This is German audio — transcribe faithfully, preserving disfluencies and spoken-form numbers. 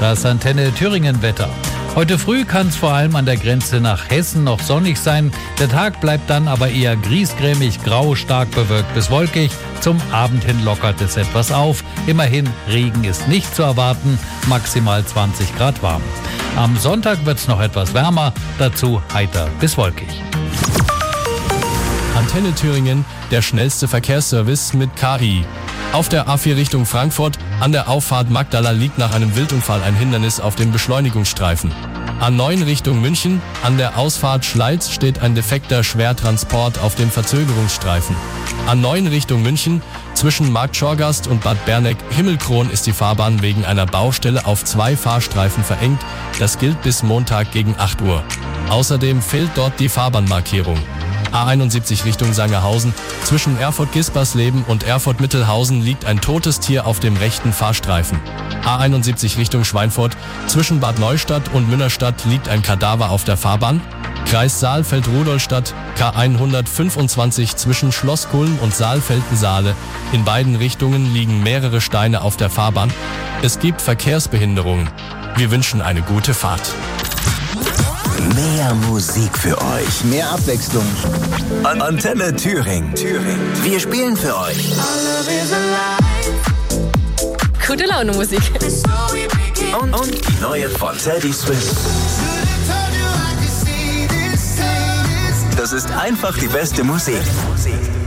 Das Antenne Thüringen Wetter. Heute früh kann es vor allem an der Grenze nach Hessen noch sonnig sein. Der Tag bleibt dann aber eher griesgrämig, grau, stark bewölkt bis wolkig. Zum Abend hin lockert es etwas auf. Immerhin, Regen ist nicht zu erwarten, maximal zwanzig Grad warm. Am Sonntag wird es noch etwas wärmer, dazu heiter bis wolkig. Antenne Thüringen, der schnellste Verkehrsservice mit K I. Auf der A vier Richtung Frankfurt, an der Auffahrt Magdala liegt nach einem Wildunfall ein Hindernis auf dem Beschleunigungsstreifen. A neun Richtung München, an der Ausfahrt Schleiz steht ein defekter Schwertransport auf dem Verzögerungsstreifen. A neun Richtung München, zwischen Markt Schorgast und Bad Berneck-Himmelkron ist die Fahrbahn wegen einer Baustelle auf zwei Fahrstreifen verengt. Das gilt bis Montag gegen acht Uhr. Außerdem fehlt dort die Fahrbahnmarkierung. A einundsiebzig Richtung Sangerhausen. Zwischen Erfurt-Gispersleben und Erfurt-Mittelhausen liegt ein totes Tier auf dem rechten Fahrstreifen. A einundsiebzig Richtung Schweinfurt. Zwischen Bad Neustadt und Münnerstadt liegt ein Kadaver auf der Fahrbahn. Kreis Saalfeld-Rudolstadt, K hundertfünfundzwanzig zwischen Schloss Kulm und Saalfelden-Saale. In beiden Richtungen liegen mehrere Steine auf der Fahrbahn. Es gibt Verkehrsbehinderungen. Wir wünschen eine gute Fahrt. Mehr Musik für euch. Mehr Abwechslung. An Antenne Thüringen. Thüringen. Wir spielen für euch. Gute Laune Musik. Und, und die neue von Teddy Swims. Das ist einfach die beste Musik.